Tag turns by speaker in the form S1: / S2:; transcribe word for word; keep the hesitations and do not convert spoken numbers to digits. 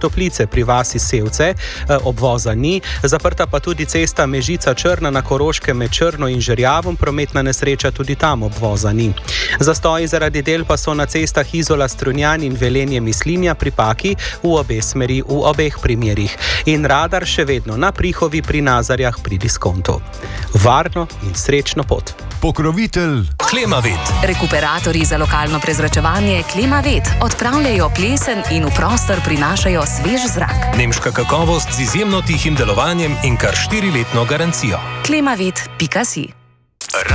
S1: Toplice pri vasi Sevce, obvoza ni, zaprta pa tudi cesta Mežica Črna na Koroškem med Črno in Žerjavom, prometna nesreča tudi tam obvoza ni. Zastoji zaradi del pa so na cestah Izola Strunjan in Velenje Mislinja pri Paki v obe smeri v obeh primerih. In radar še vedno na Prihovi pri Nazarjah pri Diskontu. Varno in srečno pot.
S2: Pokrovitelj
S3: Klimavet.
S4: Rekuperatorji za lokalno prezračevanje Klimavet odpravljajo plesen in v prostor prinašajo svež zrak.
S3: Nemška kakovost z izjemno tihim delovanjem in kar štiriletno garancijo.
S4: klimavet pika si